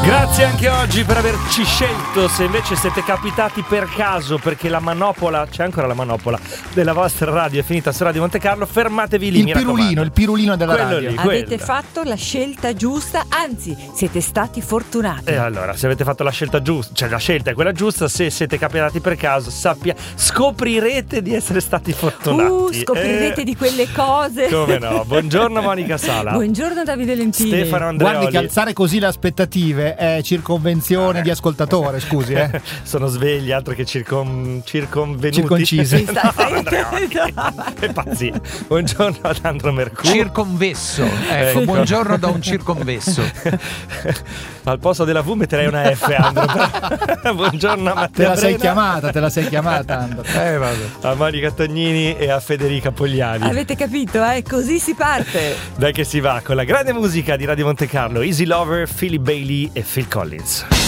Grazie anche oggi per averci scelto. Se invece siete capitati per caso perché la manopola, c'è ancora la manopola della vostra radio è finita su Radio Monte Carlo, fermatevi lì. Il pirulino della quello radio. Avete fatto la scelta giusta, anzi siete stati fortunati. E allora, se avete fatto la scelta giusta, cioè la scelta è quella giusta, se siete capitati per caso, scoprirete di essere stati fortunati. Scoprirete di quelle cose. Come no? Buongiorno Monica Sala. Buongiorno Davide Lentini. Stefano Andreoli. Guardi che alzare così le aspettative è circonvenzione di ascoltatore, scusi. Sono svegli, altro che circonvenuti. Circoncisi. È pazzia. Buongiorno ad Andro Mercurio. Circonvesso. Ecco, buongiorno da un circonvesso. Al posto della V metterei una F, Andro. Buongiorno a Matteo. Te la sei chiamata, Andro. Vabbè. A Monica Tognini e a Federica Pogliani. Avete capito, Così si parte. Dai che si va con la grande musica di Radio Monte Carlo. Easy Lover, Philly Bailey e Phil Collins.